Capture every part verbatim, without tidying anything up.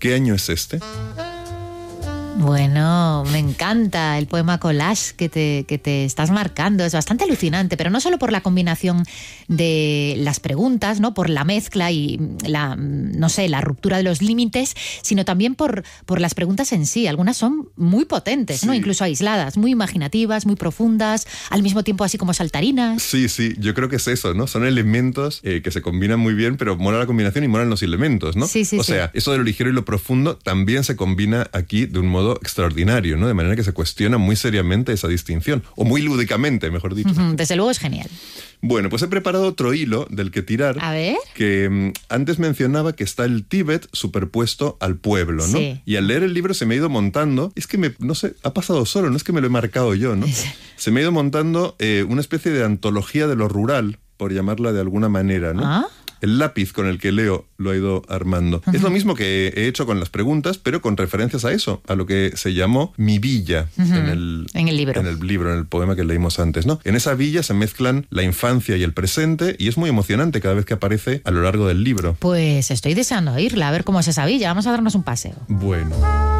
¿Qué año es este? Bueno, me encanta el poema collage que te, que te estás marcando. Es bastante alucinante, pero no solo por la combinación de las preguntas, ¿no? Por la mezcla y la, no sé, la ruptura de los límites, sino también por, por las preguntas en sí. Algunas son muy potentes, sí. ¿no? Incluso aisladas, muy imaginativas, muy profundas, al mismo tiempo así como saltarinas. Sí, sí, yo creo que es eso, ¿no? Son elementos eh, que se combinan muy bien, pero mola la combinación y molan los elementos, ¿no? Sí, sí, o sí. sea, eso de lo ligero y lo profundo también se combina aquí de un modo extraordinario, ¿no? De manera que se cuestiona muy seriamente esa distinción, o muy lúdicamente, mejor dicho. Uh-huh, desde luego es genial. Bueno, pues he preparado otro hilo del que tirar. A ver. Que um, antes mencionaba que está el Tíbet superpuesto al pueblo, ¿no? Sí. Y al leer el libro se me ha ido montando, es que me, no sé, ha pasado solo, no es que me lo he marcado yo, ¿no? Se me ha ido montando eh, una especie de antología de lo rural, por llamarla de alguna manera, ¿no? ¿Ah? El lápiz con el que leo lo ha ido armando. Uh-huh. Es lo mismo que he hecho con las preguntas, pero con referencias a eso, a lo que se llamó mi villa uh-huh. en, el, en el libro. En el libro, en el poema que leímos antes, ¿no? En esa villa se mezclan la infancia y el presente y es muy emocionante cada vez que aparece a lo largo del libro. Pues estoy deseando irla, a ver cómo es esa villa. Vamos a darnos un paseo. Bueno.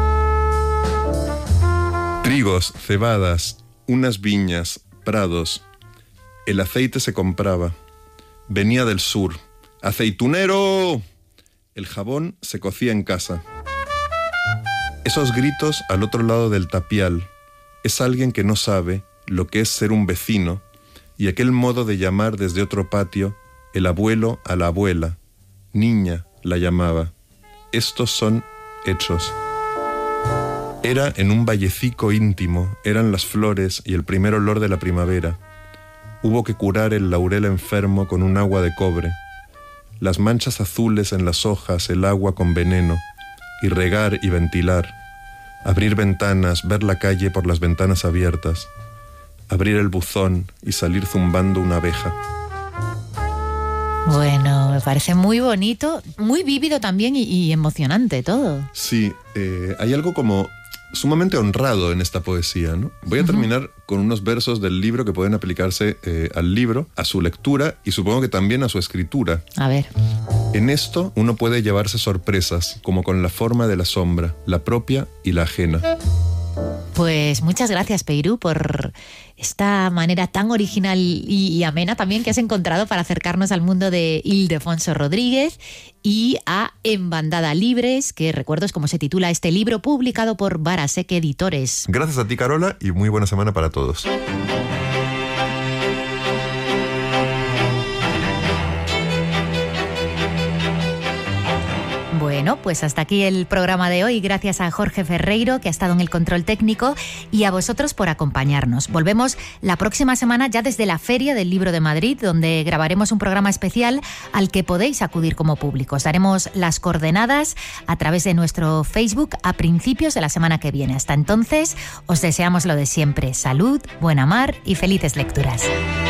Trigos, cebadas, unas viñas, prados. El aceite se compraba. Venía del sur. ¡Aceitunero! El jabón se cocía en casa. Esos gritos al otro lado del tapial. Es alguien que no sabe lo que es ser un vecino y aquel modo de llamar desde otro patio el abuelo a la abuela. Niña la llamaba. Estos son hechos. Era en un vallecico íntimo, eran las flores y el primer olor de la primavera. Hubo que curar el laurel enfermo con un agua de cobre. Las manchas azules en las hojas, el agua con veneno, y regar y ventilar, abrir ventanas, ver la calle por las ventanas abiertas, abrir el buzón y salir zumbando una abeja. Bueno, me parece muy bonito, muy vívido también y, y emocionante todo. Sí, eh, hay algo como sumamente honrado en esta poesía, ¿no? Voy a terminar uh-huh. con unos versos del libro que pueden aplicarse eh, al libro, a su lectura y supongo que también a su escritura. A ver. En esto uno puede llevarse sorpresas, como con la forma de la sombra, la propia y la ajena. Pues muchas gracias, Peirú, por esta manera tan original y, y amena también que has encontrado para acercarnos al mundo de Ildefonso Rodríguez y a En Bandada Libres, que recuerdo es como se titula este libro publicado por Barasek Editores. Gracias a ti, Carola, y muy buena semana para todos. Bueno, pues hasta aquí el programa de hoy. Gracias a Jorge Ferreiro, que ha estado en el control técnico, y a vosotros por acompañarnos. Volvemos la próxima semana ya desde la Feria del Libro de Madrid, donde grabaremos un programa especial al que podéis acudir como público. Os daremos las coordenadas a través de nuestro Facebook a principios de la semana que viene. Hasta entonces, os deseamos lo de siempre. Salud, buena mar y felices lecturas.